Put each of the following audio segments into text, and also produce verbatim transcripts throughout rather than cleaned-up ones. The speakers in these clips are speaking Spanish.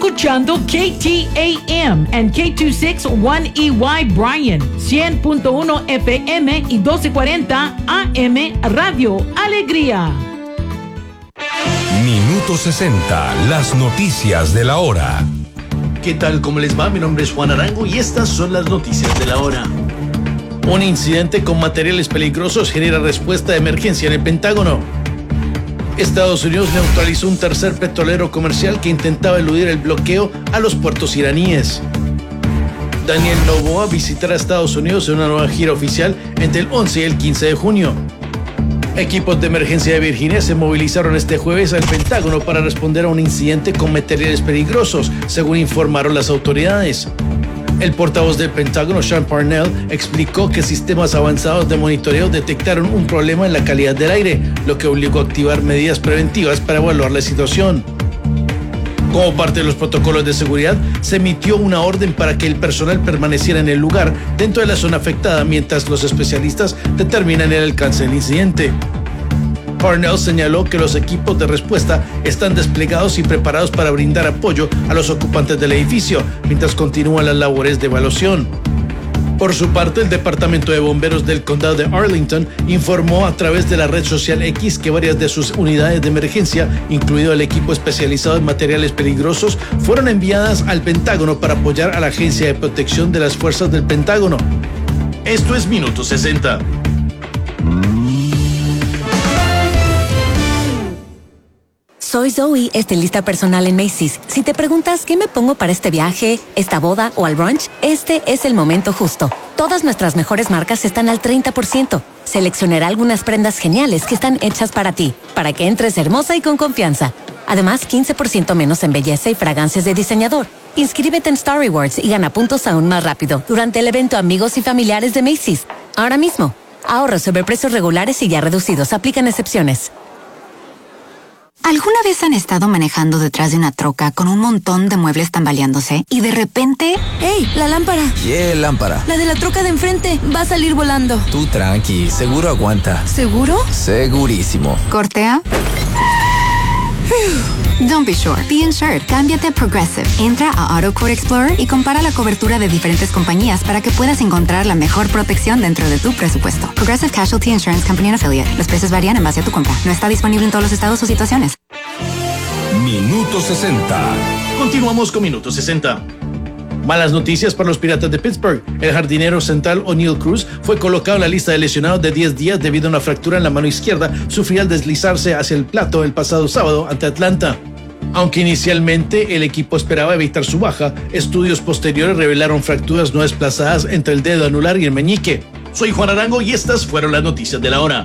Escuchando K T A M and K veintiséis one E Y Bryan, cien punto uno F M y doce cuarenta A M Radio Alegría. Minuto sesenta, las noticias de la hora. ¿Qué tal? ¿Cómo les va? Mi nombre es Juan Arango y estas son las noticias de la hora. Un incidente con materiales peligrosos genera respuesta de emergencia en el Pentágono. Estados Unidos neutralizó un tercer petrolero comercial que intentaba eludir el bloqueo a los puertos iraníes. Daniel Noboa visitará Estados Unidos en una nueva gira oficial entre el once y el quince de junio. Equipos de emergencia de Virginia se movilizaron este jueves al Pentágono para responder a un incidente con materiales peligrosos, según informaron las autoridades. El portavoz del Pentágono, Sean Parnell, explicó que sistemas avanzados de monitoreo detectaron un problema en la calidad del aire, lo que obligó a activar medidas preventivas para evaluar la situación. Como parte de los protocolos de seguridad, se emitió una orden para que el personal permaneciera en el lugar dentro de la zona afectada mientras los especialistas determinan el alcance del incidente. Parnell señaló que los equipos de respuesta están desplegados y preparados para brindar apoyo a los ocupantes del edificio, mientras continúan las labores de evaluación. Por su parte, el Departamento de Bomberos del Condado de Arlington informó a través de la red social X que varias de sus unidades de emergencia, incluido el equipo especializado en materiales peligrosos, fueron enviadas al Pentágono para apoyar a la Agencia de Protección de las Fuerzas del Pentágono. Esto es Minuto sesenta. Soy Zoe, estilista personal en Macy's. Si te preguntas qué me pongo para este viaje, esta boda o al brunch, este es el momento justo. Todas nuestras mejores marcas están al treinta por ciento. Seleccionaré algunas prendas geniales que están hechas para ti, para que entres hermosa y con confianza. Además, quince por ciento menos en belleza y fragancias de diseñador. Inscríbete en Star Rewards y gana puntos aún más rápido durante el evento Amigos y Familiares de Macy's. Ahora mismo, ahorra sobre precios regulares y ya reducidos. Aplican excepciones. ¿Alguna vez han estado manejando detrás de una troca con un montón de muebles tambaleándose y de repente... ¡Ey! ¡La lámpara! ¿Qué lámpara? La de la troca de enfrente. Va a salir volando. Tú tranqui, seguro aguanta. ¿Seguro? Segurísimo. ¿Cortea? Don't be sure. Be insured. Cámbiate a Progressive. Entra a AutoQuote Explorer y compara la cobertura de diferentes compañías para que puedas encontrar la mejor protección dentro de tu presupuesto. Progressive Casualty Insurance Company and Affiliate. Los precios varían en base a tu compra. No está disponible en todos los estados o situaciones. Minuto sesenta. Continuamos con Minuto sesenta. Malas noticias para los Piratas de Pittsburgh. El jardinero central O'Neal Cruz fue colocado en la lista de lesionados de diez días debido a una fractura en la mano izquierda sufrida al deslizarse hacia el plato el pasado sábado ante Atlanta. Aunque inicialmente el equipo esperaba evitar su baja, estudios posteriores revelaron fracturas no desplazadas entre el dedo anular y el meñique. Soy Juan Arango y estas fueron las noticias de la hora.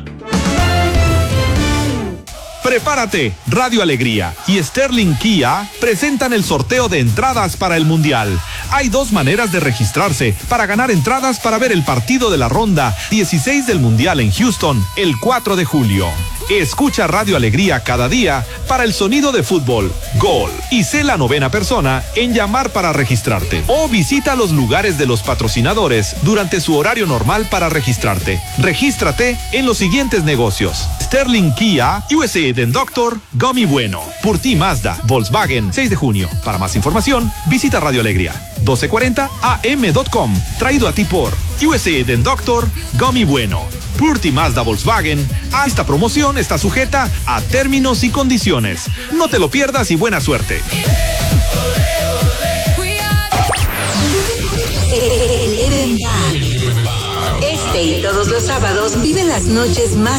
Prepárate, Radio Alegría y Sterling Kia presentan el sorteo de entradas para el Mundial. Hay dos maneras de registrarse para ganar entradas para ver el partido de la ronda dieciséis del Mundial en Houston el cuatro de julio. Escucha Radio Alegría cada día para el sonido de fútbol, gol y sé la novena persona en llamar para registrarte. O visita los lugares de los patrocinadores durante su horario normal para registrarte. Regístrate en los siguientes negocios: Sterling Kia, U S A den Doctor, Gummy Bueno, Purti Mazda, Volkswagen, seis de junio. Para más información, visita Radio Alegría, doce cuarenta A M punto com. Traído a ti por U S A den Doctor, Gummy Bueno, Purti Mazda, Volkswagen. Esta promoción está sujeta a términos y condiciones. No te lo pierdas y buena suerte. Este y todos los sábados vive las noches más